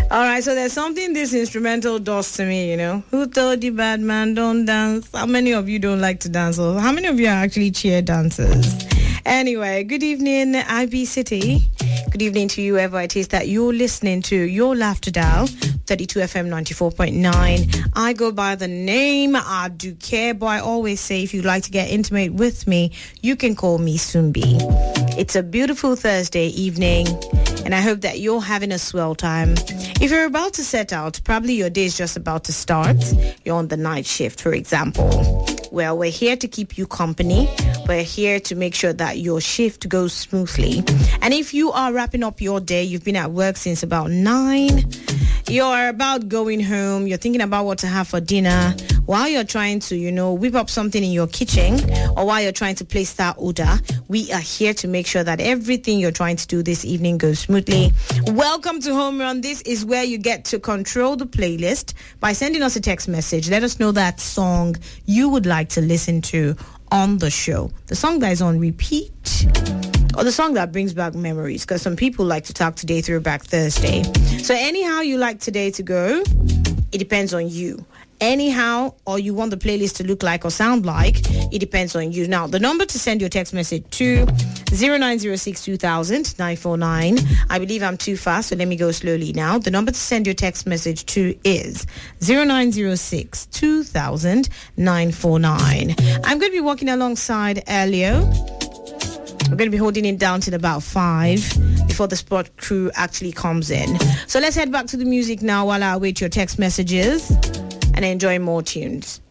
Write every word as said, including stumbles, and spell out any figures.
All right, so there's something this instrumental does to me, you know. Who told you bad man don't dance? How many of you don't like to dance? Or how many of you are actually cheer dancers? Anyway, good evening, I B City. Good evening to you, whoever it is that you're listening to. Your Laughter Dial, thirty-two F M ninety-four point nine. I go by the name I do care, but I always say if you'd like to get intimate with me, you can call me Sumbi. It's a beautiful Thursday evening, and I hope that you're having a swell time. If you're about to set out, probably your day is just about to start. You're on the night shift, for example. Well, we're here to keep you company. We're here to make sure that your shift goes smoothly. And if you are wrapping up your day, you've been at work since about nine, you're about going home, you're thinking about what to have for dinner, while you're trying to, you know, whip up something in your kitchen, or while you're trying to place that order, we are here to make sure that everything you're trying to do this evening goes smoothly. Welcome to Home Run. This is where you get to control the playlist by sending us a text message. Let us know that song you would like to listen to on the show. The song that is on repeat, or the song that brings back memories, because some people like to talk today Throwback Thursday. So anyhow you like today to go, it depends on you. Anyhow, or you want the playlist to look like or sound like, it depends on you. Now, the number to send your text message to zero nine zero six two thousand nine four nine. I believe I'm too fast, so let me go slowly now. The number to send your text message to is zero nine zero six two thousand nine four nine. I'm going to be walking alongside Elio. We're going to be holding it down till about five before the sport crew actually comes in. So let's head back to the music now while I await your text messages and enjoy more tunes.